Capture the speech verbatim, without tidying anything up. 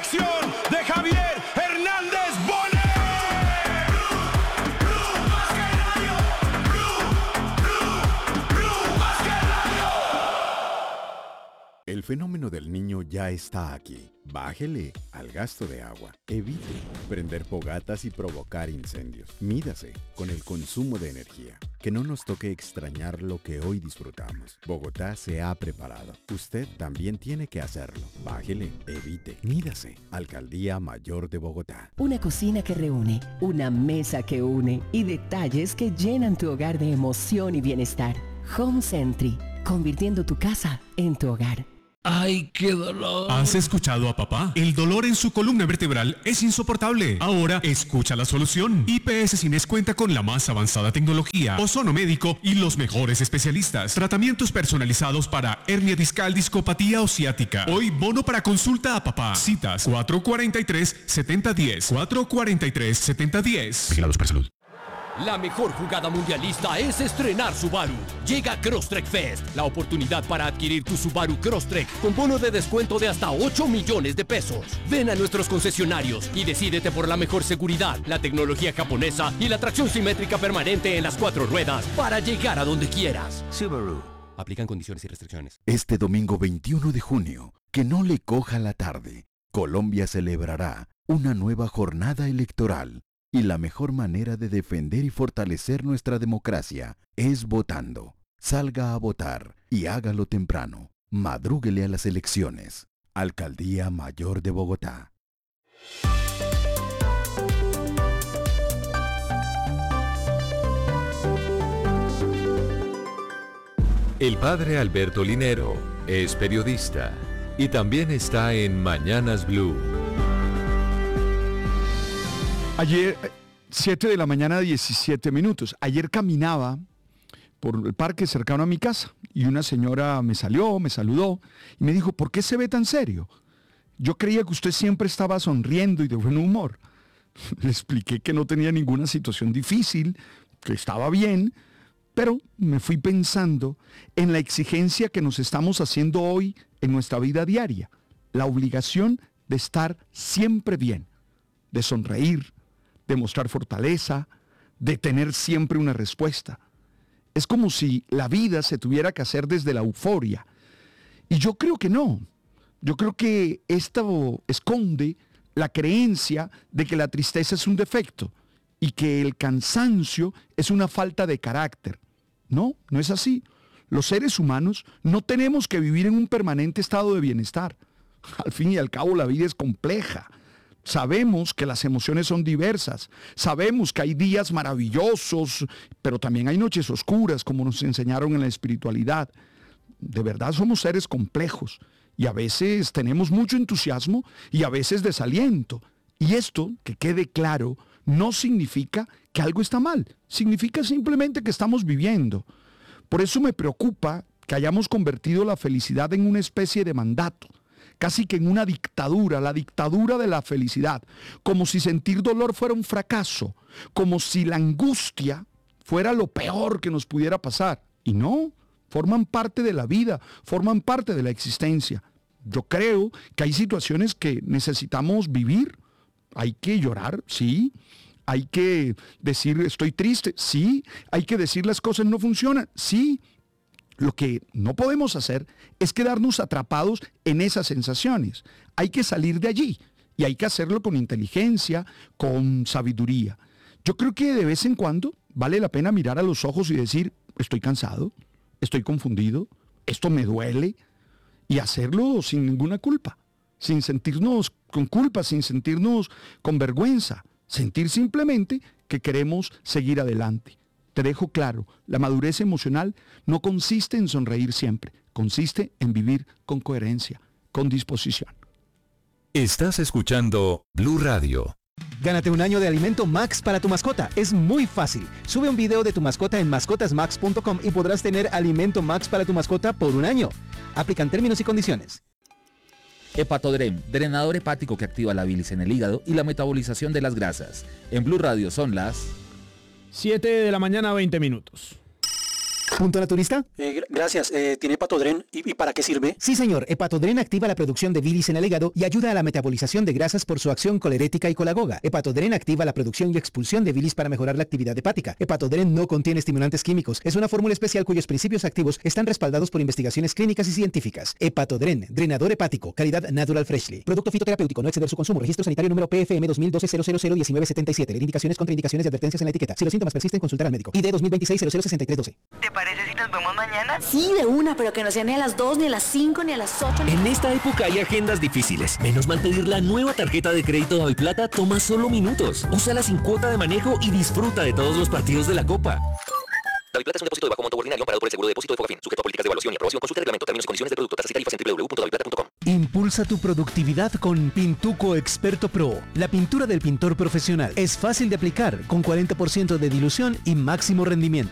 dirección de Javier Hernández Bonet. El fenómeno del niño ya está aquí. Bájele al gasto de agua. Evite prender fogatas y provocar incendios. Mídase con el consumo de energía. Que no nos toque extrañar lo que hoy disfrutamos. Bogotá se ha preparado. Usted también tiene que hacerlo. Bájele, evite, mídase. Alcaldía Mayor de Bogotá. Una cocina que reúne, una mesa que une y detalles que llenan tu hogar de emoción y bienestar. Home Sentry, convirtiendo tu casa en tu hogar. ¡Ay, qué dolor! ¿Has escuchado a papá? El dolor en su columna vertebral es insoportable. Ahora escucha la solución. I P S Cines cuenta con la más avanzada tecnología, ozono médico y los mejores especialistas. Tratamientos personalizados para hernia discal, discopatía o ciática. Hoy bono para consulta a papá. Citas cuatro cuatro tres, siete cero uno cero. cuatro cuatro tres, siete cero uno cero. Vigilados para salud. La mejor jugada mundialista es estrenar Subaru. Llega Crosstrek Fest, la oportunidad para adquirir tu Subaru Crosstrek con bono de descuento de hasta ocho millones de pesos. Ven a nuestros concesionarios y decídete por la mejor seguridad, la tecnología japonesa y la tracción simétrica permanente en las cuatro ruedas para llegar a donde quieras. Subaru. Aplican condiciones y restricciones. Este domingo veintiuno de junio, que no le coja la tarde, Colombia celebrará una nueva jornada electoral. Y la mejor manera de defender y fortalecer nuestra democracia es votando. Salga a votar y hágalo temprano. Madrúguele a las elecciones. Alcaldía Mayor de Bogotá. El padre Alberto Linero es periodista y también está en Mañanas Blue. Ayer, siete de la mañana, diecisiete minutos. Ayer caminaba por el parque cercano a mi casa y una señora me salió, me saludó y me dijo, ¿por qué se ve tan serio? Yo creía que usted siempre estaba sonriendo y de buen humor. Le expliqué que no tenía ninguna situación difícil, que estaba bien, pero me fui pensando en la exigencia que nos estamos haciendo hoy en nuestra vida diaria. La obligación de estar siempre bien, de sonreír, de mostrar fortaleza, de tener siempre una respuesta. Es como si la vida se tuviera que hacer desde la euforia. Y yo creo que no. Yo creo que esto esconde la creencia de que la tristeza es un defecto y que el cansancio es una falta de carácter. No, no es así. Los seres humanos no tenemos que vivir en un permanente estado de bienestar. Al fin y al cabo, la vida es compleja. Sabemos que las emociones son diversas, sabemos que hay días maravillosos, pero también hay noches oscuras, como nos enseñaron en la espiritualidad. De verdad somos seres complejos y a veces tenemos mucho entusiasmo y a veces desaliento. Y esto, que quede claro, no significa que algo está mal, significa simplemente que estamos viviendo. Por eso me preocupa que hayamos convertido la felicidad en una especie de mandato. Casi que en una dictadura, la dictadura de la felicidad, como si sentir dolor fuera un fracaso, como si la angustia fuera lo peor que nos pudiera pasar. Y no, forman parte de la vida, forman parte de la existencia. Yo creo que hay situaciones que necesitamos vivir. Hay que llorar, sí. Hay que decir estoy triste, sí. Hay que decir las cosas no funcionan, sí. Lo que no podemos hacer es quedarnos atrapados en esas sensaciones. Hay que salir de allí y hay que hacerlo con inteligencia, con sabiduría. Yo creo que de vez en cuando vale la pena mirar a los ojos y decir, estoy cansado, estoy confundido, esto me duele, y hacerlo sin ninguna culpa, sin sentirnos con culpa, sin sentirnos con vergüenza, sentir simplemente que queremos seguir adelante. Te dejo claro, la madurez emocional no consiste en sonreír siempre, consiste en vivir con coherencia, con disposición. Estás escuchando Blue Radio. Gánate un año de alimento Max para tu mascota. Es muy fácil. Sube un video de tu mascota en mascotas max punto com y podrás tener alimento Max para tu mascota por un año. Aplican términos y condiciones. Hepatodrem, drenador hepático que activa la bilis en el hígado y la metabolización de las grasas. En Blue Radio son las siete de la mañana, veinte minutos. ¿Punto naturista? Eh, gracias. Eh, ¿Tiene Hepatodren? ¿Y, ¿Y para qué sirve? Sí, señor. Hepatodren activa la producción de bilis en el hígado y ayuda a la metabolización de grasas por su acción colerética y colagoga. Hepatodren activa la producción y expulsión de bilis para mejorar la actividad hepática. Hepatodren no contiene estimulantes químicos. Es una fórmula especial cuyos principios activos están respaldados por investigaciones clínicas y científicas. Hepatodren, drenador hepático, calidad Natural Freshly. Producto fitoterapéutico, no exceder su consumo. Registro sanitario número P F M dos mil doce cero cero cero diecinueve setenta y siete. Leer indicaciones, contraindicaciones y advertencias en la etiqueta. Si los síntomas persisten, consultar al médico. I D dos mil veintiséis cero cero sesenta y tres doce. ¿Te parece si nos vemos mañana? Sí, de una, pero que no sea ni a las dos, ni a las cinco, ni a las ocho. Ni... En esta época hay agendas difíciles. Menos mal pedir la nueva tarjeta de crédito Daviplata toma solo minutos. Úsala sin cuota de manejo y disfruta de todos los partidos de la Copa. Daviplata es un depósito de bajo monto ordinario amparado por el seguro de depósito de Fogafín, sujeto a políticas de evaluación y aprobación. Consulta el reglamento, términos y condiciones del producto, tasas y tarifas en doble u doble u doble u punto daviplata punto com. Impulsa tu productividad con Pintuco Experto Pro. La pintura del pintor profesional es fácil de aplicar, con cuarenta por ciento de dilución y máximo rendimiento.